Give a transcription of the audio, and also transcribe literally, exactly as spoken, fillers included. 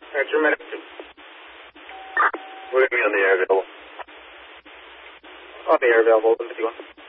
Roger, medic. What do you mean on the air available? On the air available, open fifty-one.